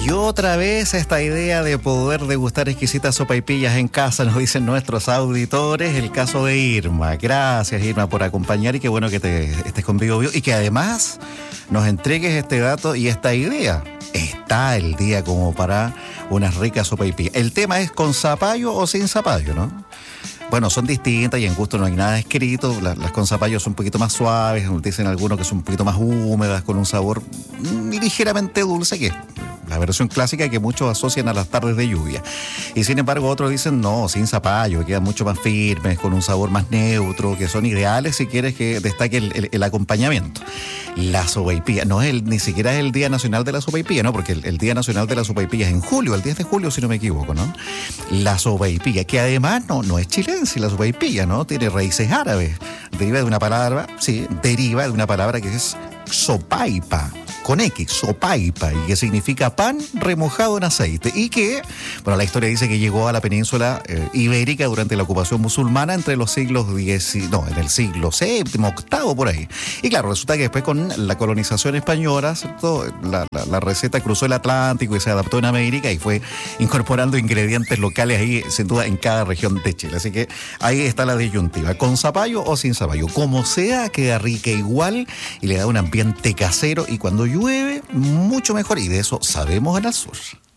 Y otra vez esta idea de poder degustar exquisitas sopaipillas en casa, nos dicen nuestros auditores, el caso de Irma. Gracias, Irma, por acompañar y qué bueno que te estés con Bio Bio y que además nos entregues este dato y esta idea. Está el día como para unas ricas sopaipillas. El tema es con zapallo o sin zapallo, ¿no? Bueno, son distintas y en gusto no hay nada escrito. Las con zapallo son un poquito más suaves, dicen algunos que son un poquito más húmedas, con un sabor ligeramente dulce, que es la versión clásica que muchos asocian a las tardes de lluvia. Y sin embargo otros dicen no, sin zapallo, quedan mucho más firmes, con un sabor más neutro, que son ideales si quieres que destaque el acompañamiento. La sopaipilla, ni siquiera es el Día Nacional de la Sopaipilla, ¿no? Porque el Día Nacional de la Sopaipilla es en julio, el 10 de julio, si no me equivoco, ¿no? La sopaipilla, que además no es chilense, la sopaipilla, ¿no? Tiene raíces árabes. Deriva de una palabra que es sopaipa, con X, sopaipa, y que significa pan remojado en aceite, y que, bueno, la historia dice que llegó a la península ibérica durante la ocupación musulmana entre los siglos en el siglo VII, VIII, por ahí. Y claro, resulta que después con la colonización española, ¿cierto? La receta cruzó el Atlántico y se adaptó en América y fue incorporando ingredientes locales ahí, sin duda, en cada región de Chile. Así que ahí está la disyuntiva, con zapallo o sin zapallo. Como sea, queda rica igual y le da un ambiente casero, y cuando llueve, mucho mejor, y de eso sabemos en el sur.